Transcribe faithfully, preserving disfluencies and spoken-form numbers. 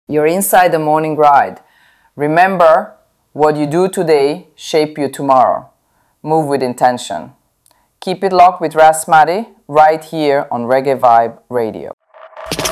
You're inside the morning ride. Remember, what you do today shape you tomorrow. Move with intention. Keep it locked with Rasmati right here on Reggae Vibe Radio.